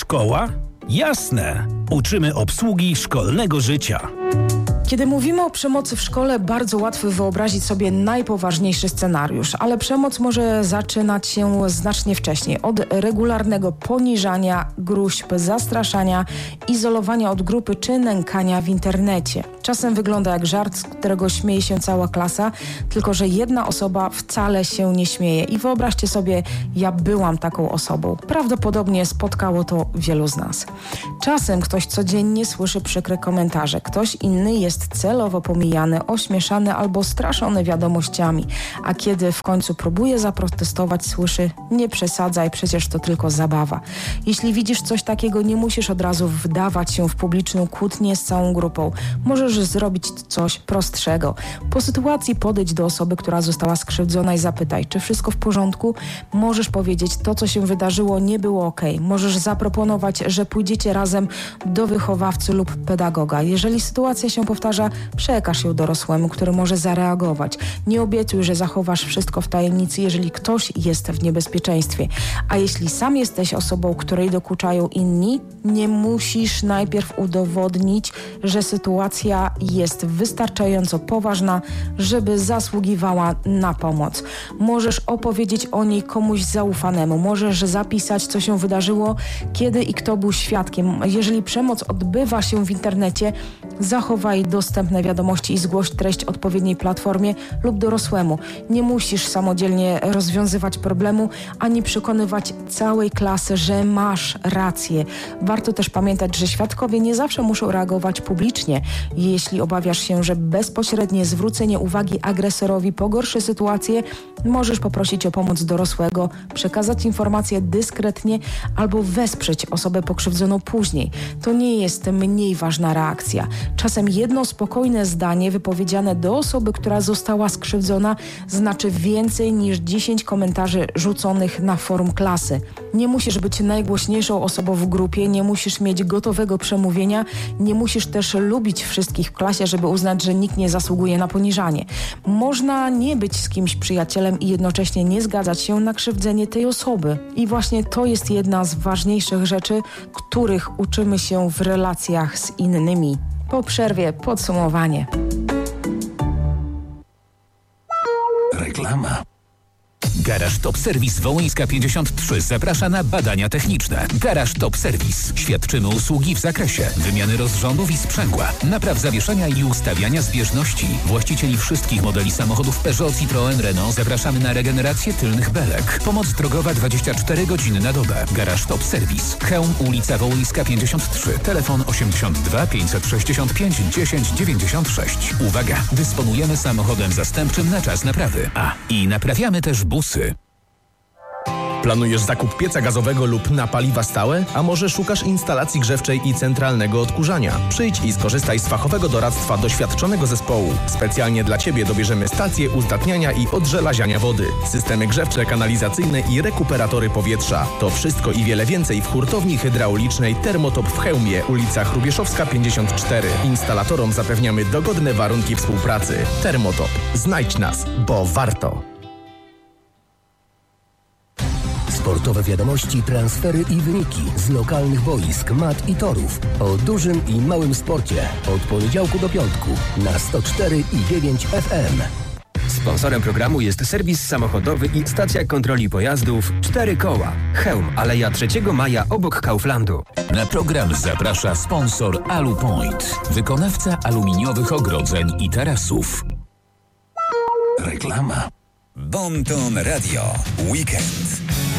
Szkoła? Jasne. Uczymy obsługi szkolnego życia. Kiedy mówimy o przemocy w szkole, bardzo łatwo wyobrazić sobie najpoważniejszy scenariusz, ale przemoc może zaczynać się znacznie wcześniej. Od regularnego poniżania, gróźb, zastraszania, izolowania od grupy czy nękania w internecie. Czasem wygląda jak żart, z którego śmieje się cała klasa, tylko że jedna osoba wcale się nie śmieje. I wyobraźcie sobie, ja byłam taką osobą. Prawdopodobnie spotkało to wielu z nas. Czasem ktoś codziennie słyszy przykre komentarze. Ktoś inny jest celowo pomijany, ośmieszany albo straszony wiadomościami. A kiedy w końcu próbuje zaprotestować, słyszy: nie przesadzaj, przecież to tylko zabawa. Jeśli widzisz coś takiego, nie musisz od razu wdawać się w publiczną kłótnię z całą grupą. Możesz zrobić coś prostszego. Po sytuacji podejdź do osoby, która została skrzywdzona i zapytaj, czy wszystko w porządku. Możesz powiedzieć: to, co się wydarzyło, nie było okej. Możesz zaproponować, że pójdziecie razem do wychowawcy lub pedagoga. Jeżeli sytuacja się powtarza, przekaż ją dorosłemu, który może zareagować. Nie obiecuj, że zachowasz wszystko w tajemnicy, jeżeli ktoś jest w niebezpieczeństwie. A jeśli sam jesteś osobą, której dokuczają inni, nie musisz najpierw udowodnić, że sytuacja jest wystarczająco poważna, żeby zasługiwała na pomoc. Możesz opowiedzieć o niej komuś zaufanemu. Możesz zapisać, co się wydarzyło, kiedy i kto był świadkiem. Jeżeli przemoc odbywa się w internecie, zachowaj dostępne wiadomości i zgłoś treść odpowiedniej platformie lub dorosłemu. Nie musisz samodzielnie rozwiązywać problemu, ani przekonywać całej klasy, że masz rację. Warto też pamiętać, że świadkowie nie zawsze muszą reagować publicznie. Jeśli obawiasz się, że bezpośrednie zwrócenie uwagi agresorowi pogorszy sytuację, możesz poprosić o pomoc dorosłego, przekazać informację dyskretnie albo wesprzeć osobę pokrzywdzoną później. To nie jest mniej ważna reakcja. Czasem jedno spokojne zdanie wypowiedziane do osoby, która została skrzywdzona, znaczy więcej niż 10 komentarzy rzuconych na forum klasy. Nie musisz być najgłośniejszą osobą w grupie, nie musisz mieć gotowego przemówienia, nie musisz też lubić wszystkich w klasie, żeby uznać, że nikt nie zasługuje na poniżanie. Można nie być z kimś przyjacielem i jednocześnie nie zgadzać się na krzywdzenie tej osoby. I właśnie to jest jedna z ważniejszych rzeczy, których uczymy się w relacjach z innymi. Po przerwie podsumowanie. Reklama. Garaż Top Service Wołyńska 53 zaprasza na badania techniczne. Garaż Top Service. Świadczymy usługi w zakresie wymiany rozrządów i sprzęgła, napraw zawieszenia i ustawiania zbieżności. Właścicieli wszystkich modeli samochodów Peugeot, Citroën, Renault zapraszamy na regenerację tylnych belek. Pomoc drogowa 24 godziny na dobę. Garaż Top Service. Chełm, ulica Wołyńska 53. Telefon 82 565 10 96. Uwaga! Dysponujemy samochodem zastępczym na czas naprawy. I naprawiamy też busy. Planujesz zakup pieca gazowego lub na paliwa stałe? A może szukasz instalacji grzewczej i centralnego odkurzania? Przyjdź i skorzystaj z fachowego doradztwa doświadczonego zespołu. Specjalnie dla Ciebie dobierzemy stacje uzdatniania i odżelaziania wody, systemy grzewcze, kanalizacyjne i rekuperatory powietrza. To wszystko i wiele więcej w hurtowni hydraulicznej Thermotop w Chełmie, ulica Hrubieszowska 54. Instalatorom zapewniamy dogodne warunki współpracy. Thermotop. Znajdź nas, bo warto. Sportowe wiadomości, transfery i wyniki z lokalnych boisk, mat i torów. O dużym i małym sporcie. Od poniedziałku do piątku na 104,9 FM. Sponsorem programu jest serwis samochodowy i stacja kontroli pojazdów 4 koła. Chełm, Aleja 3 Maja obok Kauflandu. Na program zaprasza sponsor Alupoint, wykonawca aluminiowych ogrodzeń i tarasów. Reklama. Bon Ton Radio. Weekend.